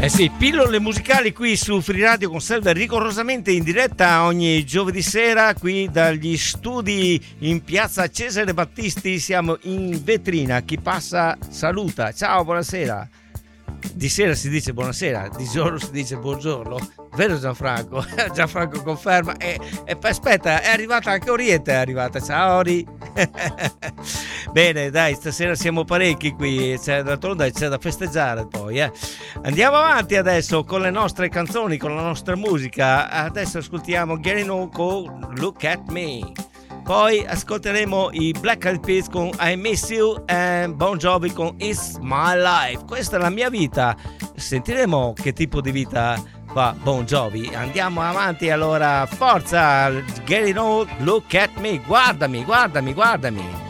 Eh sì, pillole musicali qui su Free Radio Conserve rigorosamente in diretta ogni giovedì sera qui dagli studi in piazza Cesare Battisti. Siamo in vetrina, chi passa saluta, ciao, buonasera. Di sera si dice buonasera, di giorno si dice buongiorno, vero Gianfranco? Gianfranco conferma. E aspetta, è arrivata anche Oriente, è arrivata, ciao Ori. Bene, dai, stasera siamo parecchi qui, d'altronde c'è da festeggiare poi, Andiamo avanti adesso con le nostre canzoni, con la nostra musica. Adesso ascoltiamo Gary No con Look at Me. Poi ascolteremo i Black Eyed Peas con I Miss You e Bon Jovi con It's My Life. Questa è la mia vita. Sentiremo che tipo di vita fa Bon Jovi. Andiamo avanti allora, forza Gary No, Look at Me. Guardami, guardami, guardami.